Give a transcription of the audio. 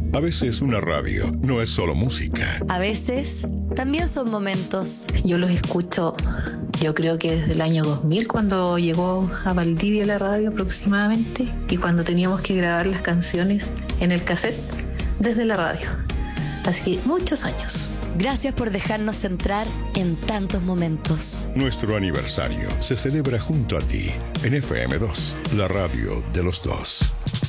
A veces una radio no es solo música. A veces también son momentos. Yo los escucho, yo creo que desde el año 2000, cuando llegó a Valdivia la radio aproximadamente, y cuando teníamos que grabar las canciones en el cassette desde la radio. Así que muchos años. Gracias por dejarnos entrar en tantos momentos. Nuestro aniversario se celebra junto a ti en FM2, la radio de los dos.